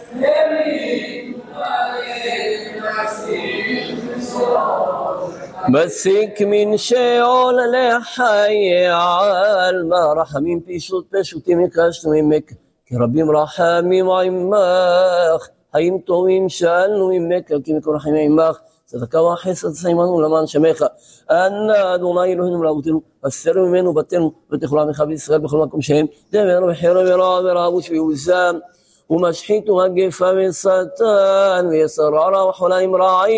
מסיק מן שאול לחיי עלמא, רחמים פשוטים יקשנו ממך, כי רבים רחמים עמך, חיים טובים שאלנו ממך, כי מכל רחמים עמך, צדקה וחסד סיימנו למען שמך. אנא אדוני אלוהינו מלכותנו, הסר ממנו בתינו ותכל עמך בישראל בכל מקום שהם, דבר וחירה ורע ורעבוש ויעוזם, ומשחית ומגפה ושטן ויסר רע וחוליים רעים.